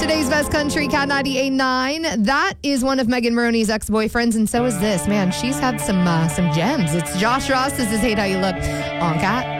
today's best country, Cat 98.9. That is one of Megan Maroney's ex-boyfriends, and so is this. Man, she's had some gems. It's Josh Ross. This is Hate How You Look on Cat.